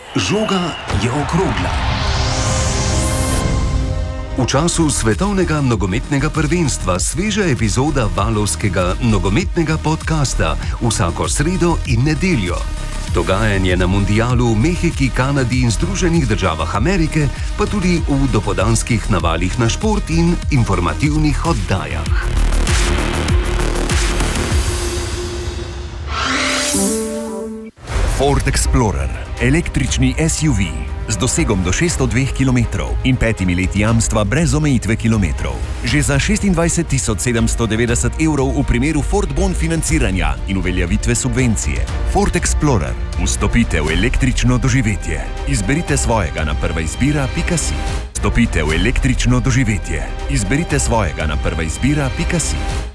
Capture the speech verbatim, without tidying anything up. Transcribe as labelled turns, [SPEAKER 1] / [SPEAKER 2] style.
[SPEAKER 1] Žoga je okrogla. V času svetovnega nogometnega prvenstva sveža epizoda valovskega nogometnega podcasta vsako sredo in nedeljo. Dogajanje na mundialu v Mehiki, Kanadi in Združenih državah Amerike, pa tudi v dopoldanskih navalih na šport in informativnih oddajah.
[SPEAKER 2] Ford Explorer, električni S U V z dosegom do šeststo dve kilometrov in petimi leti jamstva brez omejitve kilometrov. Že za šestindvajset tisoč sedemsto devetdeset evrov v primeru Ford Bond financiranja in uveljavitve subvencije. Ford Explorer. Vstopite v električno doživetje. Izberite svojega na prvaizbira pika si. Vstopite v električno doživetje. Izberite svojega na prvaizbira pika si.